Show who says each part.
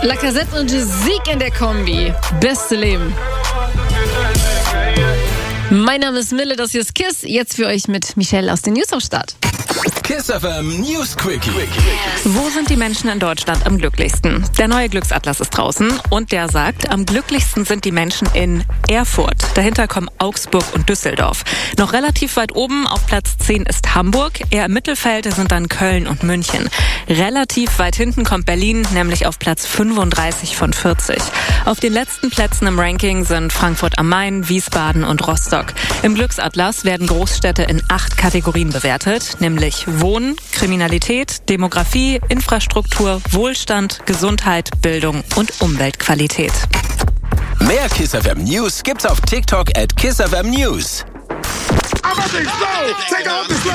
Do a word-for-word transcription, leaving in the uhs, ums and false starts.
Speaker 1: Lacazette und Sieg in der Kombi. Beste Leben. Mein Name ist Mille, das hier ist KISS. Jetzt für euch mit Michelle aus den News am Start.
Speaker 2: KISS F M News Quickie.
Speaker 3: Wo sind die Menschen in Deutschland am glücklichsten? Der neue Glücksatlas ist draußen und der sagt, am glücklichsten sind die Menschen in Erfurt. Dahinter kommen Augsburg und Düsseldorf. Noch relativ weit oben auf Platz zehn ist Hamburg. Eher im Mittelfeld sind dann Köln und München. Relativ weit hinten kommt Berlin, nämlich auf Platz fünfunddreißig von vierzig. Auf den letzten Plätzen im Ranking sind Frankfurt am Main, Wiesbaden und Rostock. Im Glücksatlas werden Großstädte in acht Kategorien bewertet, nämlich Wohnen, Kriminalität, Demografie, Infrastruktur, Wohlstand, Gesundheit, Bildung und Umweltqualität.
Speaker 2: Mehr KISS F M News gibt's auf TikTok at KISS F M News.